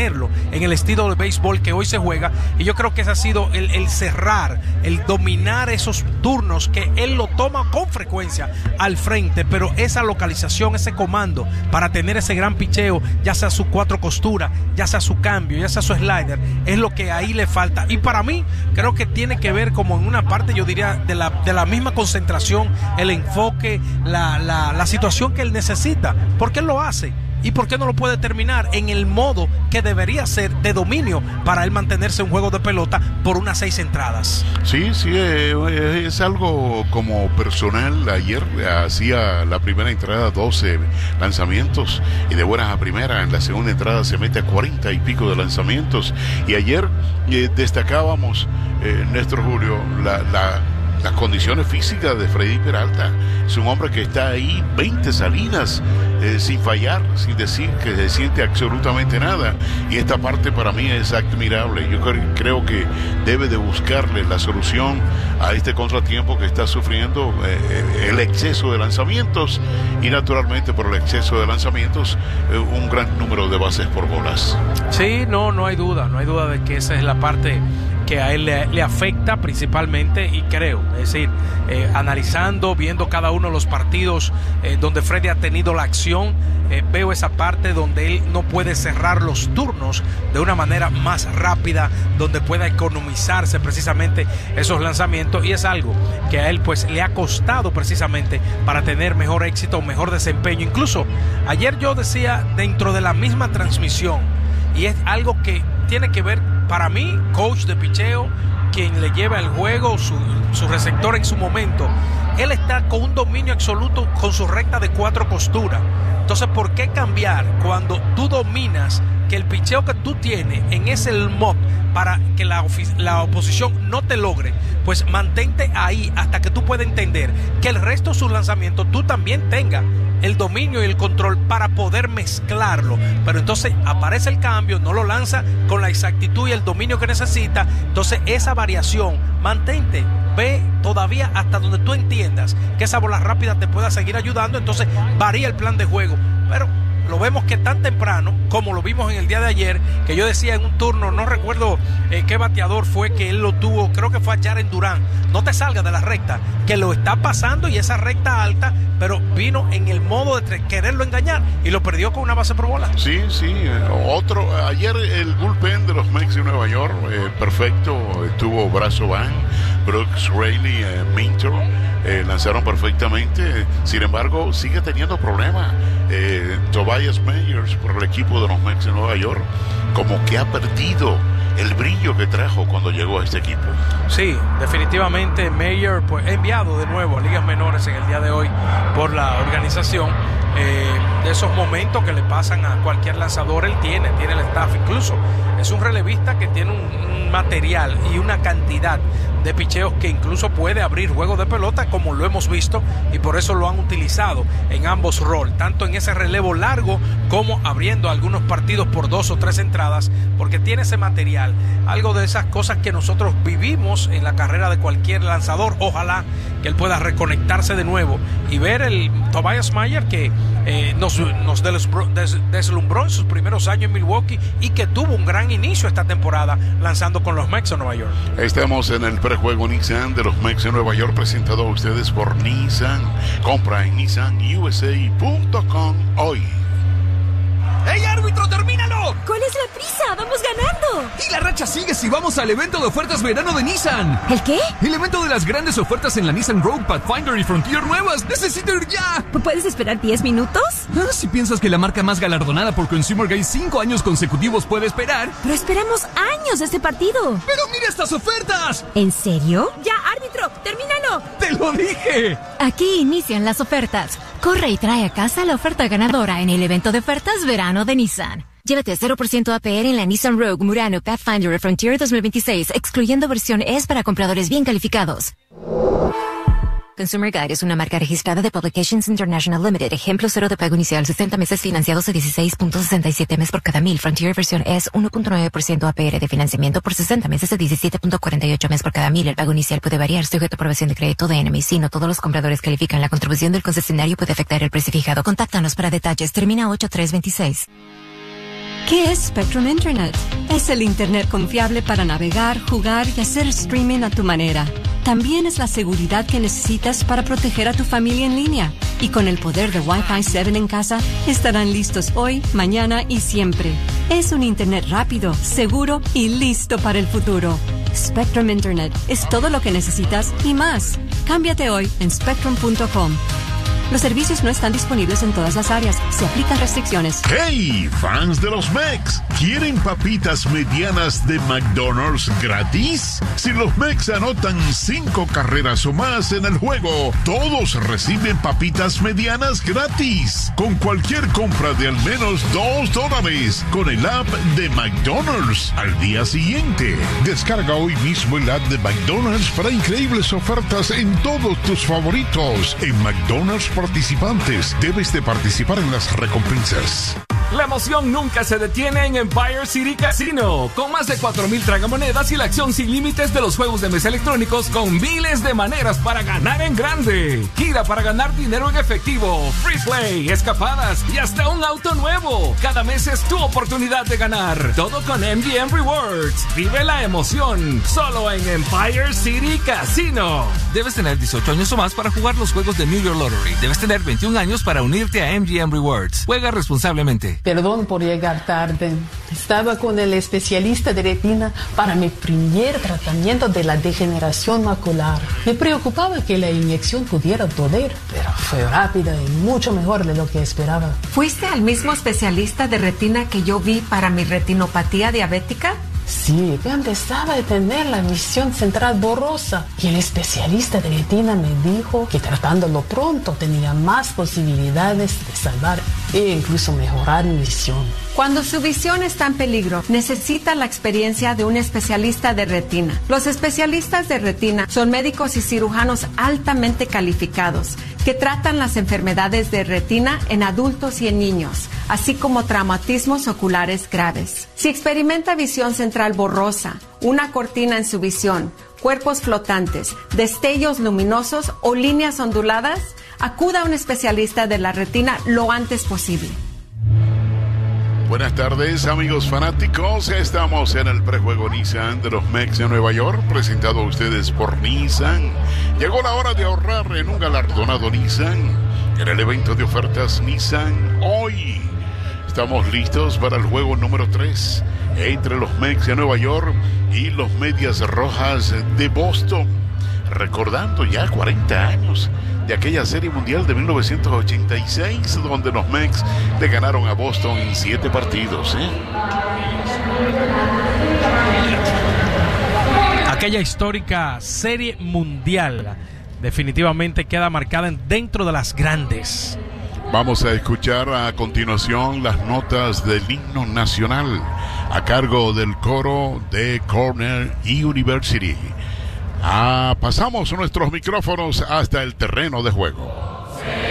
mantenerlo en el estilo de béisbol que hoy se juega, y yo creo que ese ha sido el cerrar, el dominar esos turnos que él lo toma con frecuencia al frente, pero esa localización, ese comando para tener ese gran picheo, ya sea su cuatro costuras, ya sea su cambio, ya sea su slider, es lo que ahí le falta. Y para mí creo que tiene que ver como en una parte, yo diría, de la misma concentración, el enfoque, la situación que él necesita, porque él lo hace. ¿Y por qué no lo puede terminar en el modo que debería ser de dominio para él mantenerse en un juego de pelota por unas 6 entradas? Sí, es algo como personal. Ayer hacía la primera entrada 12 lanzamientos y de buenas a primera. En la segunda entrada se mete a 40 y pico de lanzamientos. Y ayer destacábamos, Néstor Julio, las condiciones físicas de Freddy Peralta. Es un hombre que está ahí 20 salidas sin fallar, sin decir que se siente absolutamente nada, y esta parte para mí es admirable. Yo creo que debe de buscarle la solución a este contratiempo que está sufriendo, el exceso de lanzamientos, y naturalmente por el exceso de lanzamientos un gran número de bases por bolas. Sí, no hay duda de que esa es la parte que a él le afecta principalmente, y creo, es decir, analizando, viendo cada uno de los partidos donde Freddy ha tenido la acción, veo esa parte donde él no puede cerrar los turnos de una manera más rápida, donde pueda economizarse precisamente esos lanzamientos, y es algo que a él pues le ha costado precisamente para tener mejor éxito, mejor desempeño. Incluso ayer yo decía dentro de la misma transmisión, y es algo que tiene que ver, para mí, coach de picheo, quien le lleva el juego, su receptor en su momento, él está con un dominio absoluto con su recta de 4 costuras. Entonces, ¿por qué cambiar cuando tú dominas que el picheo que tú tienes en ese mob para que la oposición no te logre? Pues mantente ahí hasta que tú puedas entender que el resto de sus lanzamientos tú también tengas el dominio y el control para poder mezclarlo. Pero entonces aparece el cambio, no lo lanza con la exactitud y el dominio que necesita. Entonces esa variación, mantente, ve todavía hasta donde tú entiendas que esa bola rápida te pueda seguir ayudando. Entonces varía el plan de juego, pero lo vemos que tan temprano, como lo vimos en el día de ayer, que yo decía en un turno, no recuerdo qué bateador fue que él lo tuvo, creo que fue a Jaren Durán, no te salgas de la recta, que lo está pasando, y esa recta alta, pero vino en el modo de quererlo engañar y lo perdió con una base por bola. Sí, ayer el bullpen de los Mets de Nueva York, perfecto, estuvo Brazo Van, Brooks Raley, Minter, lanzaron perfectamente. Sin embargo, sigue teniendo problemas Tobias Meyers por el equipo de los Mets de Nueva York, como que ha perdido el brillo que trajo cuando llegó a este equipo. Sí, definitivamente Meyer pues enviado de nuevo a ligas menores en el día de hoy por la organización. De esos momentos que le pasan a cualquier lanzador, él tiene el staff, incluso es un relevista que tiene un material y una cantidad de picheos que incluso puede abrir juegos de pelota, como lo hemos visto, y por eso lo han utilizado en ambos roles, tanto en ese relevo largo como abriendo algunos partidos por 2 o 3 entradas, porque tiene ese material. Algo de esas cosas que nosotros vivimos en la carrera de cualquier lanzador. Ojalá que él pueda reconectarse de nuevo y ver el Tobias Meyer que nos deslumbró en sus primeros años en Milwaukee, y que tuvo un gran inicio esta temporada lanzando con los Mets de Nueva York. Estamos en el prejuego Nissan de los Mets de Nueva York, presentado a ustedes por Nissan. Compra en nissanusa.com hoy. ¡Ey, árbitro, termínalo! ¿Cuál es la prisa? ¡Vamos ganando! Y la racha sigue si vamos al evento de ofertas verano de Nissan. ¿El qué? El evento de las grandes ofertas en la Nissan Rogue, Pathfinder y Frontier nuevas. ¡Necesito ir ya! ¿Puedes esperar 10 minutos? Si piensas que la marca más galardonada por Consumer Guide 5 años consecutivos puede esperar. Pero esperamos años de este partido. ¡Pero mira estas ofertas! ¿En serio? ¡Ya, árbitro! ¡Termínalo! ¡Te lo dije! Aquí inician las ofertas. Corre y trae a casa la oferta ganadora en el evento de ofertas verano de Nissan. Llévate 0% APR en la Nissan Rogue, Murano, Pathfinder y Frontier 2026, excluyendo versión S para compradores bien calificados. Consumer Guide es una marca registrada de Publications International Limited. Ejemplo 0 de pago inicial, 60 meses financiados a 16.67 mes por cada 1000. Frontier versión S, 1.9% APR de financiamiento por 60 meses a 17.48 mes por cada 1000. El pago inicial puede variar, sujeto a aprobación de crédito de NMC. No todos los compradores califican. La contribución del concesionario puede afectar el precio fijado. Contáctanos para detalles. Termina 8326. ¿Qué es Spectrum Internet? Es el Internet confiable para navegar, jugar y hacer streaming a tu manera. También es la seguridad que necesitas para proteger a tu familia en línea. Y con el poder de Wi-Fi 7 en casa, estarán listos hoy, mañana y siempre. Es un Internet rápido, seguro y listo para el futuro. Spectrum Internet es todo lo que necesitas y más. Cámbiate hoy en spectrum.com. Los servicios no están disponibles en todas las áreas. Se aplican restricciones. ¡Hey, fans de los Mex! ¿Quieren papitas medianas de McDonald's gratis? Si los Mex anotan 5 carreras o más en el juego, todos reciben papitas medianas gratis. Con cualquier compra de al menos $2 con el app de McDonald's al día siguiente. Descarga hoy mismo el app de McDonald's para increíbles ofertas en todos tus favoritos. En McDonald's participantes, debes de participar en las recompensas. La emoción nunca se detiene en Empire City Casino. Con más de 4,000 tragamonedas y la acción sin límites de los juegos de mesa electrónicos con miles de maneras para ganar en grande. Gira para ganar dinero en efectivo, free play, escapadas y hasta un auto nuevo. Cada mes es tu oportunidad de ganar. Todo con MGM Rewards. Vive la emoción. Solo en Empire City Casino. Debes tener 18 años o más para jugar los juegos de New York Lottery. Debes tener 21 años para unirte a MGM Rewards. Juega responsablemente. Perdón por llegar tarde. Estaba con el especialista de retina para mi primer tratamiento de la degeneración macular. Me preocupaba que la inyección pudiera doler, pero fue rápida y mucho mejor de lo que esperaba. ¿Fuiste al mismo especialista de retina que yo vi para mi retinopatía diabética? Sí, empezaba a tener la visión central borrosa y el especialista de retina me dijo que tratándolo pronto tenía más posibilidades de salvar e incluso mejorar mi visión. Cuando su visión está en peligro, necesita la experiencia de un especialista de retina. Los especialistas de retina son médicos y cirujanos altamente calificados que tratan las enfermedades de retina en adultos y en niños, así como traumatismos oculares graves. Si experimenta visión central borrosa, una cortina en su visión, cuerpos flotantes, destellos luminosos o líneas onduladas, acuda a un especialista de la retina lo antes posible. Buenas tardes, amigos fanáticos. Estamos en el prejuego Nissan de los Mex de Nueva York, presentado a ustedes por Nissan. Llegó la hora de ahorrar en un galardonado Nissan en el evento de ofertas Nissan hoy. Estamos listos para el juego número 3 entre los Mex de Nueva York y los Medias Rojas de Boston. Recordando ya 40 años de aquella Serie Mundial de 1986, donde los Mex le ganaron a Boston en 7 partidos. Aquella histórica Serie Mundial definitivamente queda marcada dentro de las grandes. Vamos a escuchar a continuación las notas del himno nacional a cargo del coro de Cornell University. Pasamos nuestros micrófonos hasta el terreno de juego.